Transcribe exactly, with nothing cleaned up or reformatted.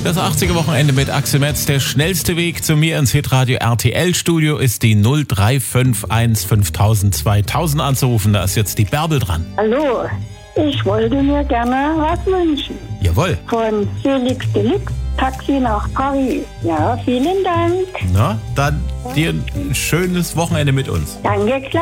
Das achtziger Wochenende mit Axel Metz. Der schnellste Weg zu mir ins Hitradio R T L-Studio ist die null drei fünf eins fünftausend zweitausend anzurufen. Da ist jetzt die Bärbel dran. Hallo, ich wollte mir gerne was wünschen. Jawohl. Von Felix Deluxe, Taxi nach Paris. Ja, vielen Dank. Na, dann dir ein schönes Wochenende mit uns. Danke,